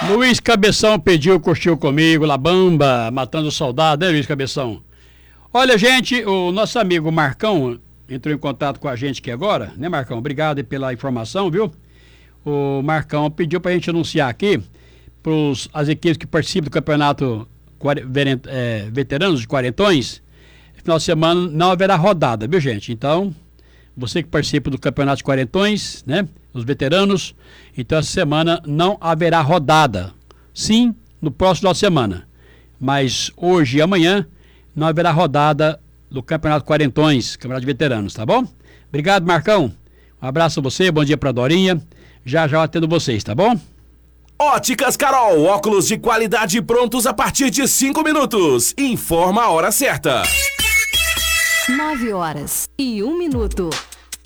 Luiz Cabeção pediu, curtiu comigo, La Bamba, matando saudade, né, Luiz Cabeção? Olha, gente, o nosso amigo Marcão entrou em contato com a gente aqui agora, né, Marcão? Obrigado aí pela informação, viu? O Marcão pediu pra gente anunciar aqui as equipes que participam do campeonato veteranos de quarentões. Final de semana não haverá rodada, viu, gente? Então, você que participa do campeonato de quarentões, né? Os veteranos, então essa semana não haverá rodada. Sim, no próximo final de semana. Mas hoje e amanhã não haverá rodada do campeonato quarentões, campeonato de veteranos, tá bom? Obrigado, Marcão. Um abraço a você, bom dia pra Dorinha. Já eu atendo vocês, tá bom? Óticas Carol, óculos de qualidade prontos a partir de 5 minutos. Informa a hora certa. 9 horas e 1 minuto.